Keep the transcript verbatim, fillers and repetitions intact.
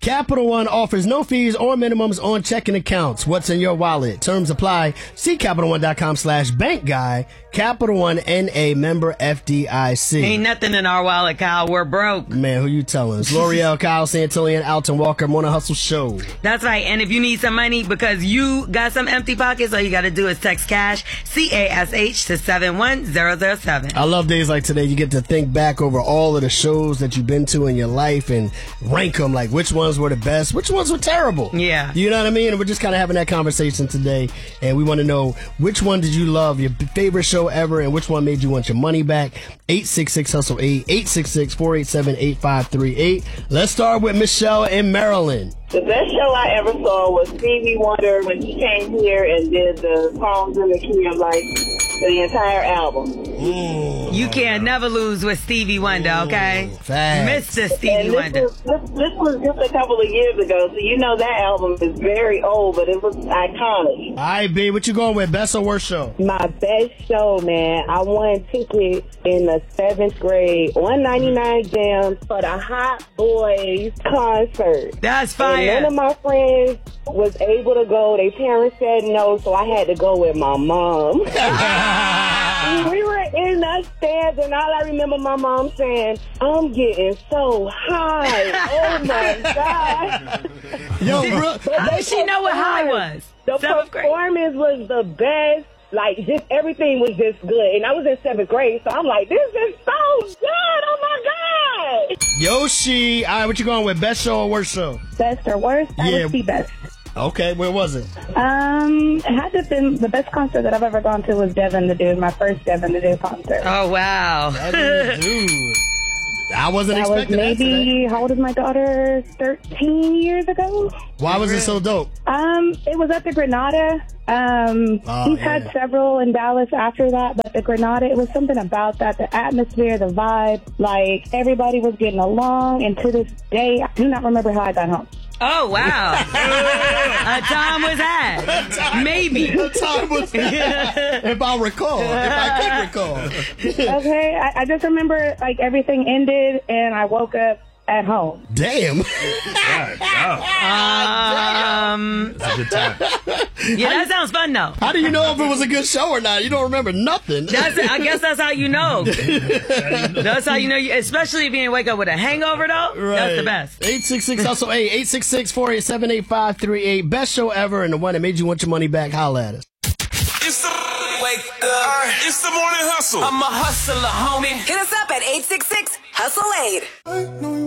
Capital One offers no fees or minimums on checking accounts. What's in your wallet? Terms apply. See CapitalOne.com slash bank guy. Capital One N A member F D I C. Ain't nothing in our wallet, Kyle. We're broke. Man, who you telling? It's L'Oreal, Kyle Santillan, Alton Walker, Morning Hustle Show. That's right. And if you need some money because you got some empty pockets, all you got to do is text cash, C A S H, to seven one zero zero seven. I love days like today. You get to think back over all of the shows that you've been to in your life and rank them, like which ones were the best, which ones were terrible. Yeah. You know what I mean? And we're just kind of having that conversation today. And we want to know, which one did you love, your favorite show ever, and which one made you want your money back? eight six six hustle eight, eight six six, four eight seven, eight five three eight. Let's start with Michelle in Maryland. The best show I ever saw was Stevie Wonder when he came here and did the Songs in the Key of Life for the entire album. Mm. You can't never lose with Stevie Wonder, okay? Facts. Mister Stevie And this Wonder. was, this, this was just a couple of years ago, so you know that album is very old, but it was iconic. All right, B, what you going with? Best or worst show? My best show, man. I won tickets in the seventh grade, one ninety-nine Jams for the Hot Boys concert. That's fire. And none of my friends was able to go. Their parents said no, so I had to go with my mom. We were in the stands, and all I remember my mom saying, "I'm getting so high." Oh, my God. Yo, bro. How did she know what high was? The Seventh grade. performance was the best. Like, just everything was just good. And I was in seventh grade, so I'm like, this is so good. Oh, my God. Yoshi. All right, what you going with? Best show or worst show? Best or worst? I Yeah. would see best. Okay, where was it? Um, it had to have been the best concert that I've ever gone to was Devin the Dude, my first Devin the Dude concert. Oh, wow. Dude. I wasn't That was expecting that today. maybe, how old is my daughter? thirteen years ago? Why was it so dope? Um, it was at the Granada. Um, Oh, he's yeah. had several in Dallas after that, but the Granada, it was something about that, the atmosphere, the vibe, like everybody was getting along, and to this day, I do not remember how I got home. Oh, wow. A time was had. Maybe. What time was that? If I recall. If I can recall. Okay, I, I just remember like everything ended, and I woke up at home. Damn. Um, That's a good time. yeah, that sounds fun, though. How do you know if it was a good show or not? You don't remember nothing. That's I guess that's how you know. That's how you know, you, especially if you didn't wake up with a hangover, though. That's the best. eight six six hustle eight, eight six six, four eight seven, eight five three eight. Best show ever and the one that made you want your money back. Holla at us. It's the wake up. It's the morning hustle. I'm a hustler, homie. Hit us up at eight six six hustle eight.